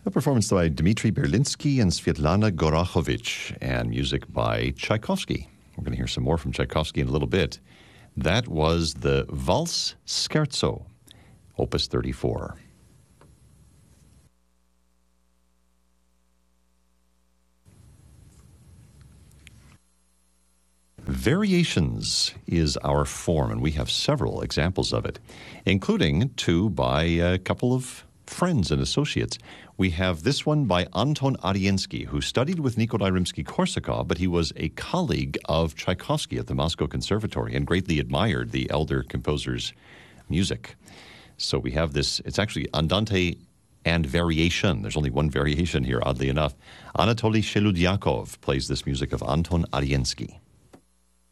A performance by Dmitry Berlinsky and Svetlana Gorokhovich, and music by Tchaikovsky. We're going to hear some more from Tchaikovsky in a little bit. That was the Valse Scherzo, Opus 34. Variations is our form, and we have several examples of it, including two by a couple of friends and associates. We have this one by Anton Ariensky, who studied with Nikolai Rimsky-Korsakov, but he was a colleague of Tchaikovsky at the Moscow Conservatory and greatly admired the elder composer's music. So we have this, it's actually Andante and variation. There's only one variation here, oddly enough. Anatoly Sheludyakov plays this music of Anton Ariensky.